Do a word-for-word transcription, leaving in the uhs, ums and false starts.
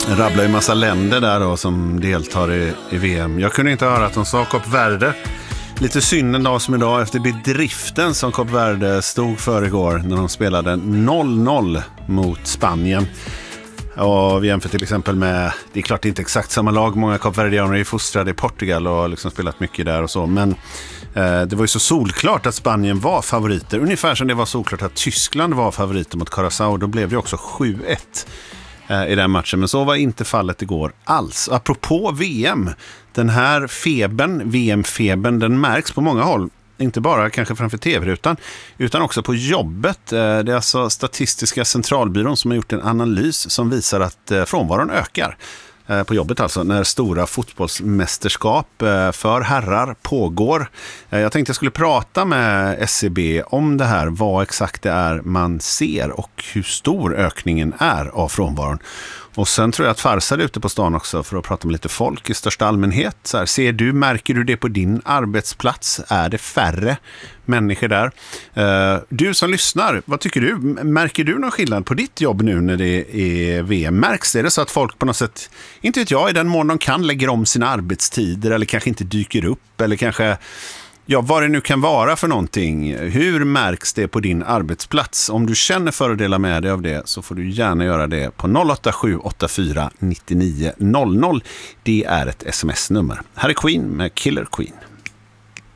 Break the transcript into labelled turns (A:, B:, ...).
A: rabblar ju massa länder där då som deltar i, i V M. Jag kunde inte höra att de sa Kap Verde. Lite synd en dag som idag efter bedriften som Kap Verde stod för igår när de spelade noll noll mot Spanien. Och vi jämför till exempel med, det är klart det är inte exakt samma lag, många kapverdianer är fostrade i Portugal och har liksom spelat mycket där och så, men eh, det var ju så solklart att Spanien var favoriter, ungefär som det var solklart att Tyskland var favoriter mot Curaçao. Då blev det också sju ett eh, i den matchen, men så var inte fallet igår alls. Apropå V M, den här febern, V M-febern, den märks på många håll. Inte bara kanske framför tv-rutan utan också på jobbet. Det är alltså Statistiska centralbyrån som har gjort en analys som visar att frånvaron ökar på jobbet, alltså när stora fotbollsmästerskap för herrar pågår. Jag tänkte jag skulle prata med S C B om det här, vad exakt det är man ser och hur stor ökningen är av frånvaron. Och sen tror jag att Farsar är ute på stan också för att prata med lite folk i största allmänhet. Så här, ser du, märker du det på din arbetsplats? Är det färre människor där? Uh, du som lyssnar, vad tycker du? Märker du någon skillnad på ditt jobb nu när det är V M? Märks det? Är det så att folk på något sätt, inte vet jag, i den mån de kan lägger om sina arbetstider eller kanske inte dyker upp eller kanske... Ja, vad det nu kan vara för någonting. Hur märks det på din arbetsplats? Om du känner för att dela med dig av det så får du gärna göra det på noll åtta sju åtta fyra nio nio noll noll. Det är ett sms-nummer. Här är Queen med Killer Queen.